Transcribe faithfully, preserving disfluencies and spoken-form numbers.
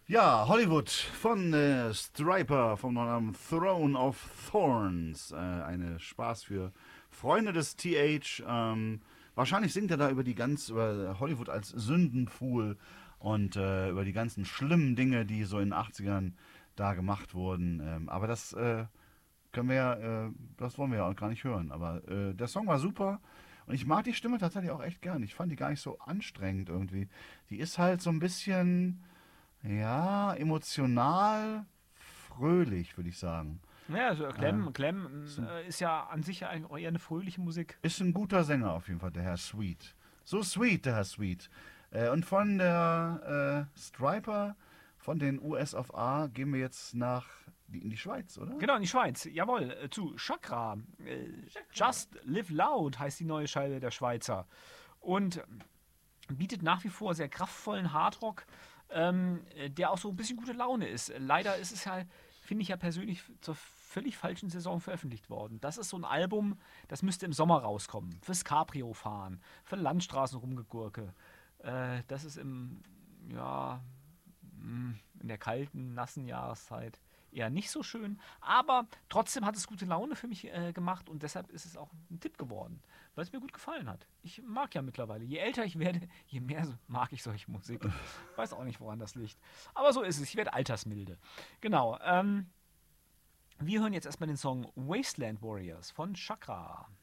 Ja, Hollywood von äh, Stryper vom neuen Throne of Thorns. Äh, eine Spaß für Freunde des T H. Ähm, wahrscheinlich singt er da über die ganz, über Hollywood als Sündenpfuhl und äh, über die ganzen schlimmen Dinge, die so in den achtzigern da gemacht wurden. Ähm, aber das äh, können wir ja, äh, das wollen wir ja auch gar nicht hören. Aber äh, der Song war super und ich mag die Stimme tatsächlich auch echt gern. Ich fand die gar nicht so anstrengend irgendwie. Die ist halt so ein bisschen. Ja, emotional, fröhlich, würde ich sagen. Ja, also Äh, Clem, ist, Clem ein, äh, ist ja an sich ja eigentlich auch eher eine fröhliche Musik. ist ein guter Sänger auf jeden Fall, der Herr Sweet. So sweet, der Herr Sweet. Äh, und von der äh, Striper, von den U S of A, gehen wir jetzt nach die, in die Schweiz, oder? Genau, in die Schweiz. Jawohl, äh, zu Chakra. Äh, Just Live Loud heißt die neue Scheibe der Schweizer. Und bietet nach wie vor sehr kraftvollen Hardrock, ähm, äh, der auch so ein bisschen gute Laune ist. Leider ist es ja, finde ich ja persönlich, zur völlig falschen Saison veröffentlicht worden. Das ist so ein Album, das müsste im Sommer rauskommen. Fürs Cabrio fahren, für Landstraßen rumgegurke. Äh, das ist im, ja, mh, in der kalten, nassen Jahreszeit eher nicht so schön. Aber trotzdem hat es gute Laune für mich äh, gemacht und deshalb ist es auch ein Tipp geworden, weil es mir gut gefallen hat. Ich mag ja mittlerweile, je älter ich werde, je mehr so- mag ich solche Musik. Weiß auch nicht, woran das liegt. Aber so ist es, ich werde altersmilde. Genau, ähm, wir hören jetzt erstmal den Song Wasteland Warriors von Chakra.